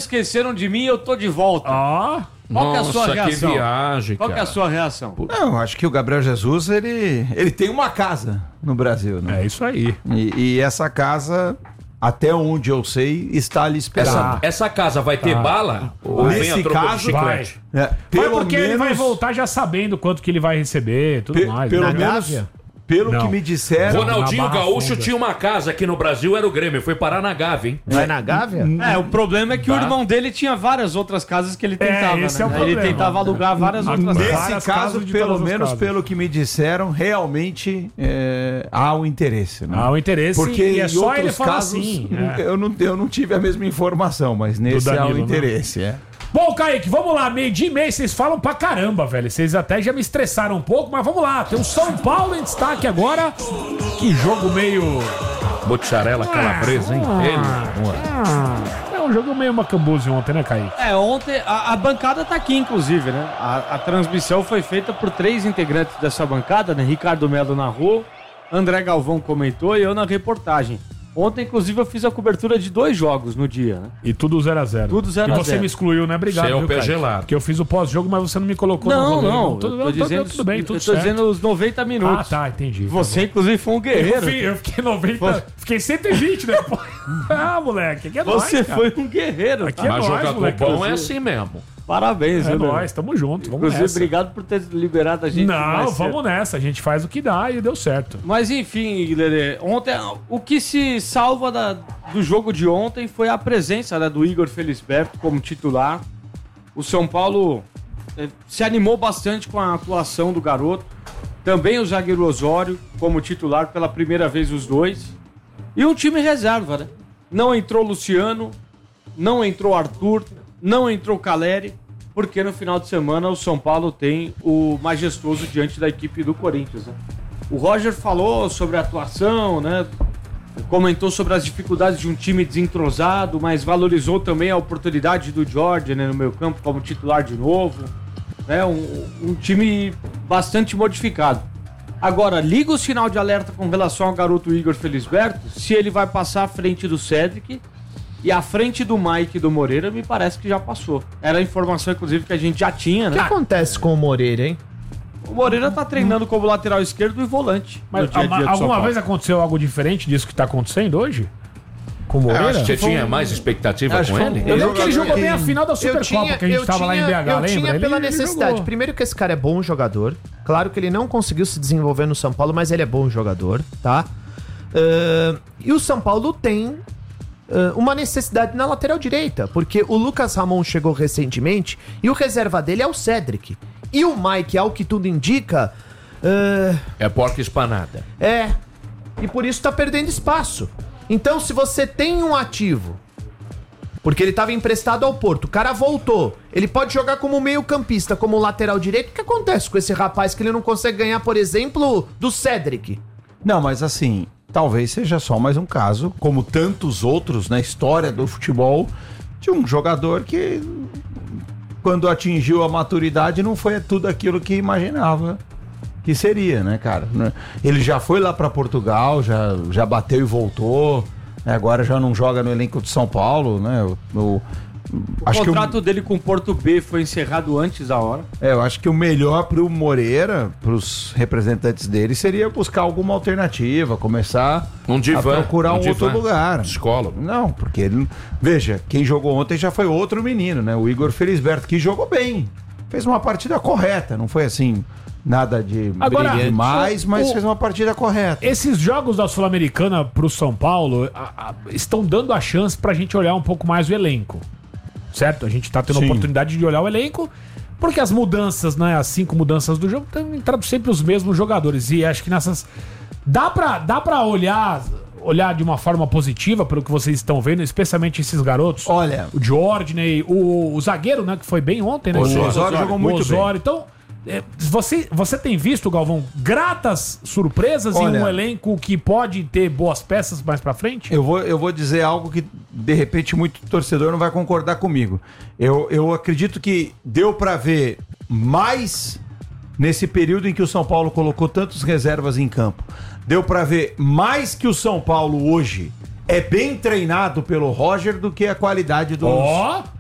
esqueceram de mim e eu tô de volta. Qual que é a sua reação? Que viagem, Qual que é a sua reação? Não, acho que o Gabriel Jesus, ele tem uma casa no Brasil, né? É isso aí. E essa casa, até onde eu sei, está ali esperando. Essa casa vai ter bala? Ou vem a Nesse troco de caso, chiclete? Pelo porque ele vai menos- voltar já sabendo quanto que ele vai receber e tudo mais. Pelo né? menos, pelo Não. que me disseram... Ronaldinho na Barra Gaúcho Funda. tinha uma casa aqui no Brasil, era o Grêmio. Foi parar na Gávea, hein? Vai na Gávea? O problema é que o irmão dele tinha várias outras casas que ele tentava, esse é o né? problema. Ele tentava alugar várias outras casas. Nesse Várias caso, casas de pelo todas as menos casas. pelo que me disseram, realmente há o interesse. Né? Há o interesse Porque e é em só outros ele falar casos, assim. eu não tive a mesma informação, mas nesse há Danilo, o né? interesse. Bom, Kaique, vamos lá. Meio-dia e meio, vocês falam pra caramba, velho. Vocês até já me estressaram um pouco, mas vamos lá. Tem o São Paulo em destaque agora. Que jogo meio... Mussarela calabresa, hein? É um jogo meio macambuzi ontem, né, Kaique? Ontem a bancada tá aqui, inclusive, né? A transmissão foi feita por 3 integrantes dessa bancada, né? Ricardo Melo narrou, André Galvão comentou e eu na reportagem. Ontem, inclusive, eu fiz a cobertura de 2 jogos no dia, né? E tudo 0x0. Tudo 0 a 0. E você me excluiu, né? Obrigado, Você é o viu, pé Kaique? gelado. Porque eu fiz o pós-jogo, mas você não me colocou Não, no não. Tudo, Eu tô dizendo, tudo bem, tudo eu tô certo. dizendo os 90 minutos. Ah, tá, entendi. Você, inclusive, foi um guerreiro. Eu fiquei 90, fiquei 120 depois. Moleque, aqui é nóis, Você cara. foi um guerreiro. Aqui tá? é Mas nóis, jogador moleque. bom é assim mesmo. Parabéns, É viu, Leandro? nóis, tamo junto, vamos Inclusive, nessa. obrigado por ter liberado a gente. Não, mais cedo. vamos nessa, a gente faz o que dá e deu certo. Mas enfim, Lelê, ontem o que se salva do jogo de ontem foi a presença, né, do Igor Felisberto como titular. O São Paulo se animou bastante com a atuação do garoto. Também o zagueiro Osório como titular pela primeira vez os dois. E um time reserva, né? Não entrou Luciano, não entrou Arthur, não entrou Caleri, porque no final de semana o São Paulo tem o majestoso diante da equipe do Corinthians, né? O Roger falou sobre a atuação, né? Comentou sobre as dificuldades de um time desentrosado, mas valorizou também a oportunidade do Jorge, né, no meio campo como titular de novo, né? Um time bastante modificado. Agora, liga o sinal de alerta com relação ao garoto Igor Felisberto, se ele vai passar à frente do Cedric e à frente do Mike e do Moreira, me parece que já passou. Era a informação, inclusive, que a gente já tinha, O que né? acontece com o Moreira, hein? O Moreira tá treinando como lateral esquerdo e volante. Mas no dia a dia do São alguma Paulo. vez aconteceu algo diferente disso que tá acontecendo hoje? Com o Moreira? acho Você tinha mais expectativa Acho com que ele? Eu lembro que ele jogador jogou que- bem a final da Supercopa, que a gente tava lá em BH, eu lembra? tinha pela Ele necessidade. jogou. Primeiro que esse cara é bom jogador. Claro que ele não conseguiu se desenvolver no São Paulo, mas ele é bom jogador, tá? E o São Paulo tem uma necessidade na lateral direita, porque o Lucas Ramon chegou recentemente e o reserva dele é o Cedric. E o Mike, ao que tudo indica, É porca espanada. e por isso tá perdendo espaço. Então, se você tem um ativo, porque ele tava emprestado ao Porto, o cara voltou, ele pode jogar como meio campista, como lateral direito, o que acontece com esse rapaz que ele não consegue ganhar, por exemplo, do Cedric? Não, mas assim, talvez seja só mais um caso, como tantos outros na história do futebol, de um jogador que, quando atingiu a maturidade, não foi tudo aquilo que imaginava que seria, né, cara? Ele já foi lá pra Portugal, já bateu e voltou, né? Agora já não joga no elenco de São Paulo, né? O contrato dele com o Porto B foi encerrado antes da hora. Eu acho que o melhor pro Moreira, pros representantes dele, seria buscar alguma alternativa, começar Um divã, a procurar um outro divã. lugar. Psicólogo. Não, porque ele... Veja, quem jogou ontem já foi outro menino, né? O Igor Felisberto, que jogou bem. Fez uma partida correta, não foi assim, nada de Agora, brilhante demais, mas o- fez uma partida correta. Esses jogos da Sul-Americana pro São Paulo estão dando a chance pra gente olhar um pouco mais o elenco. Certo? A gente tá tendo a Sim. oportunidade de olhar o elenco, porque as mudanças, né? As 5 mudanças do jogo, estão entrando sempre os mesmos jogadores. E acho que nessas. Dá pra olhar de uma forma positiva pelo que vocês estão vendo, especialmente esses garotos. Olha, O Jordan, o zagueiro, né? Que foi bem ontem, né? O Osório jogou muito bem. Então, você tem visto, Galvão, gratas surpresas Olha, em um elenco que pode ter boas peças mais pra frente? eu vou dizer algo que, de repente, muito torcedor não vai concordar comigo. Eu acredito que deu pra ver mais nesse período em que o São Paulo colocou tantos reservas em campo. Deu pra ver mais que o São Paulo hoje é bem treinado pelo Roger do que a qualidade dos... Ó!